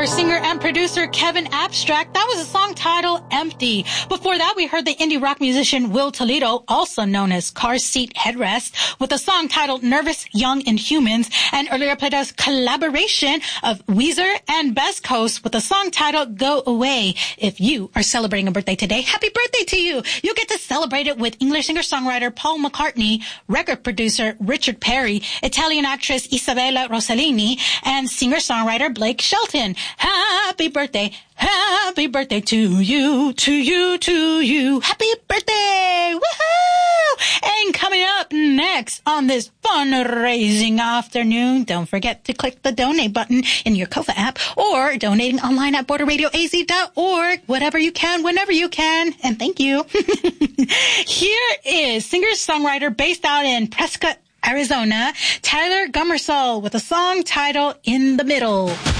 rapper, singer, and producer Kevin Abstract. That was a song titled Empty. Before that, we heard the indie rock musician Will Toledo, also known as Car Seat Headrest, with a song titled Nervous, Young, and Humans. And earlier played us collaboration of Weezer and Best Coast with a song titled Go Away. If you are celebrating a birthday today, happy birthday to you. You get to celebrate it with English singer-songwriter Paul McCartney, record producer Richard Perry, Italian actress Isabella Rossellini, and singer-songwriter Blake Shelton. Happy birthday to you, to you, to you. Happy birthday! Woohoo! And coming up next on this fundraising afternoon, don't forget to click the donate button in your Kofa app or donating online at borderradioaz.org. Whatever you can, whenever you can. And thank you. Here is singer-songwriter based out in Prescott, Arizona, Tyler Gummersall with a song titled In the Middle.